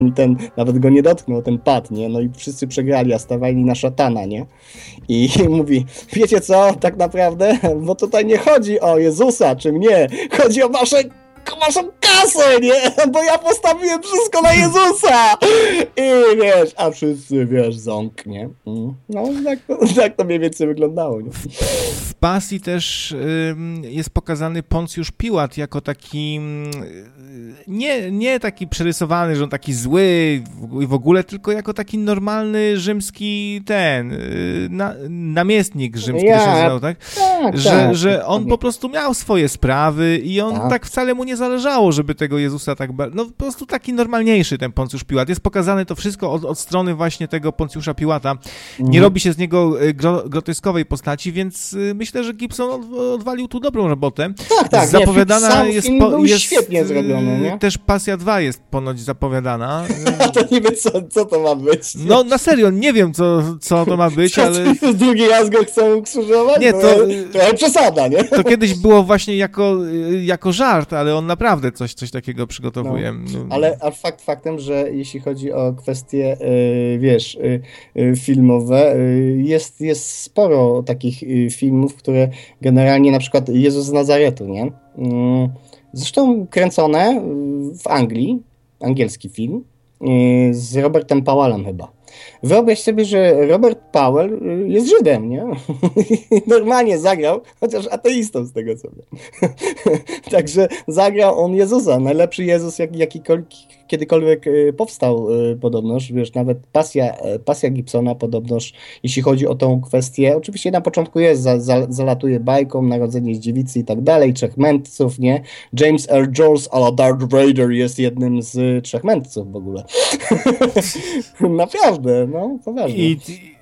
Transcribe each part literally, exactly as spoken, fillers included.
i ten nawet go nie dotknął, ten padł, nie? No i wszyscy przegrali, a stawali na szatana, nie? I mówi, wiecie co, tak naprawdę, bo tutaj nie chodzi o Jezusa czy mnie, chodzi o wasze waszą kasę, nie? Bo ja postawiłem wszystko na Jezusa! I wiesz, a wszyscy, wiesz, ząk, nie? No, tak to, tak to mniej więcej wyglądało, nie? W Pasji też y, jest pokazany Poncjusz Piłat jako taki y, nie, nie taki przerysowany, że on taki zły i w ogóle, tylko jako taki normalny rzymski ten, y, na, namiestnik rzymski, ja, to się nazywał, tak? Tak, że, tak, że on po prostu miał swoje sprawy i on tak, tak wcale mu nie zależało, żeby tego Jezusa tak... No po prostu taki normalniejszy ten Poncjusz Piłat. Jest pokazane to wszystko od, od strony właśnie tego Poncjusza Piłata. Nie mhm. robi się z niego gro, groteskowej postaci, więc myślę, że Gibson odwalił tu dobrą robotę. Tak, tak. Zapowiadana nie, jest... Sam Po, jest świetnie zrobiony, nie? Też Pasja dwa jest ponoć zapowiadana. A to niby co, co to ma być? Nie? No na serio, nie wiem co, co to ma być, co, ale... Drugi raz go chcą ukrzyżować? Nie, to... Trochę przesada, nie? To kiedyś było właśnie jako, jako żart, ale on naprawdę coś, coś takiego przygotowuje. No, ale a fakt faktem, że jeśli chodzi o kwestie, yy, wiesz, yy, filmowe, yy, jest, jest sporo takich yy, filmów, które generalnie na przykład Jezus z Nazaretu, nie? Yy, zresztą kręcone w Anglii, angielski film, yy, z Robertem Powellem chyba. Wyobraź sobie, że Robert Powell jest Żydem, nie? Normalnie zagrał, chociaż ateistą z tego co wiem. Także zagrał on Jezusa, najlepszy Jezus, jaki, jaki kiedykolwiek powstał podobnoż, wiesz, nawet pasja, pasja Gibsona podobnoż, jeśli chodzi o tą kwestię, oczywiście na początku jest, za, za, zalatuje bajką, narodzenie z dziewicy i tak dalej, trzech mędrców, nie? James Earl Jones a la Darth Vader jest jednym z trzech mędrców w ogóle. Naprawdę, no, poważnie. I,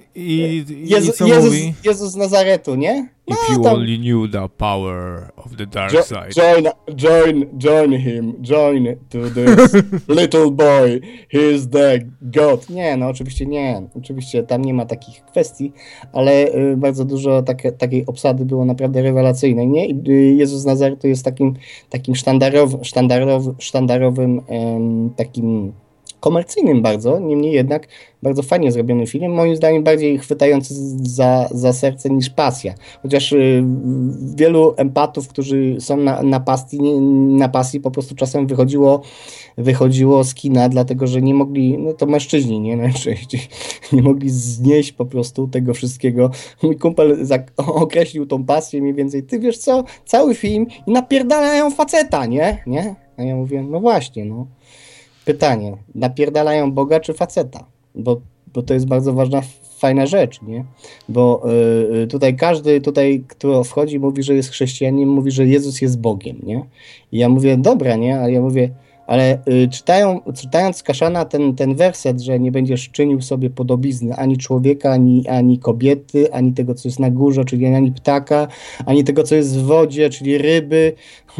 i, i, Jezu, i co Jezus, mówi? Jezus z Nazaretu, nie? No, If you tam... only knew the power of the dark jo- side. Join, join, join him, join to this little boy, he is the God. Nie, no oczywiście nie, oczywiście tam nie ma takich kwestii, ale y, bardzo dużo takie, takiej obsady było naprawdę rewelacyjnej, nie? I y, Jezus z Nazaretu jest takim, takim sztandarow, sztandarow, sztandarowym ym, takim komercyjnym bardzo, niemniej jednak bardzo fajnie zrobiony film, moim zdaniem bardziej chwytający za, za serce niż Pasja. Chociaż y, wielu empatów, którzy są na, na, pasji, nie, na pasji po prostu czasem wychodziło, wychodziło z kina, dlatego że nie mogli, no to mężczyźni, nie najczęściej, nie mogli znieść po prostu tego wszystkiego. Mój kumpel zak- określił tą pasję mniej więcej, ty wiesz co, cały film i napierdalają faceta, nie? nie? A ja mówię, no właśnie, no. Pytanie, napierdalają Boga czy faceta? Bo, bo to jest bardzo ważna, fajna rzecz, nie? Bo y, tutaj każdy tutaj, kto wchodzi, mówi, że jest chrześcijaninem, mówi, że Jezus jest Bogiem, nie? I ja mówię, dobra, nie? Ale ja mówię, ale y, czytają, czytając z Kaszana ten, ten werset, że nie będziesz czynił sobie podobizny ani człowieka, ani, ani kobiety, ani tego, co jest na górze, czyli ani ptaka, ani tego, co jest w wodzie, czyli ryby,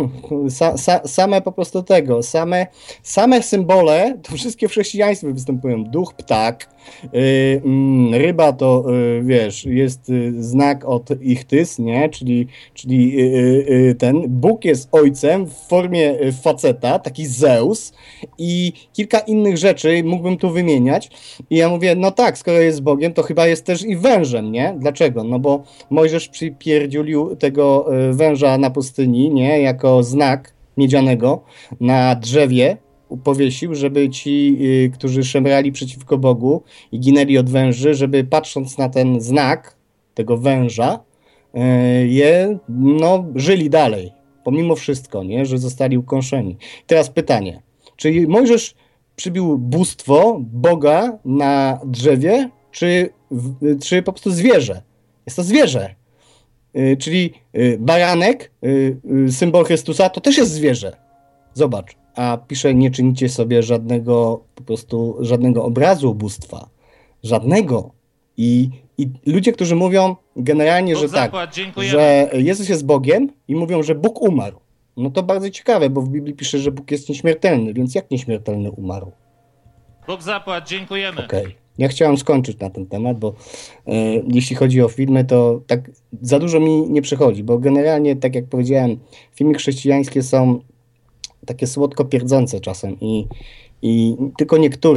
Sa, sa, same po prostu tego, same, same symbole, to wszystkie w chrześcijaństwie występują. Duch, ptak, yy, yy, ryba to, yy, wiesz, jest yy, znak od ichtys, nie? Czyli, czyli yy, yy, ten Bóg jest ojcem w formie yy, faceta, taki Zeus i kilka innych rzeczy mógłbym tu wymieniać. I ja mówię, no tak, skoro jest Bogiem, to chyba jest też i wężem, nie? Dlaczego? No bo Mojżesz przypierdziulił tego yy, węża na pustyni, nie? Jako znak miedzianego na drzewie powiesił, żeby ci, y, którzy szemrali przeciwko Bogu i ginęli od węży, żeby patrząc na ten znak tego węża, y, je, no, żyli dalej, pomimo wszystko, nie, że zostali ukąszeni. Teraz pytanie, czy Mojżesz przybił bóstwo Boga na drzewie, czy, czy po prostu zwierzę? Jest to zwierzę. Yy, czyli yy, baranek, yy, yy, symbol Chrystusa, to też jest zwierzę. Zobacz. A pisze, nie czynicie sobie żadnego, po prostu żadnego obrazu bóstwa. Żadnego. I, i ludzie, którzy mówią generalnie, Bóg że zapłać, tak, dziękujemy. Że Jezus jest Bogiem i mówią, że Bóg umarł. No to bardzo ciekawe, bo w Biblii pisze, że Bóg jest nieśmiertelny, więc jak nieśmiertelny umarł? Bóg zapłać, dziękujemy. Okej. Okay. Ja chciałem skończyć na ten temat, bo e, jeśli chodzi o filmy, to tak za dużo mi nie przychodzi, bo generalnie, tak jak powiedziałem, filmy chrześcijańskie są takie słodko pierdzące czasem i, I tylko niektóre